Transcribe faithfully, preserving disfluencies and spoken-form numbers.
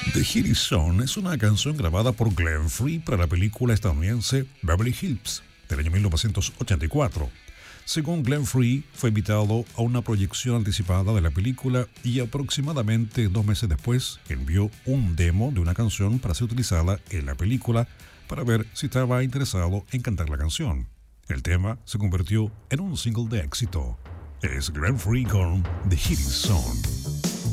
The Hitty Song es una canción grabada por Glenn Frey para la película estadounidense Beverly Hills del año mil novecientos ochenta y cuatro. Según Glenn Frey, fue invitado a una proyección anticipada de la película y aproximadamente dos meses después envió un demo de una canción para ser utilizada en la película para ver si estaba interesado en cantar la canción. El tema se convirtió en un single de éxito. Es Glenn Frey con The Hitty Song.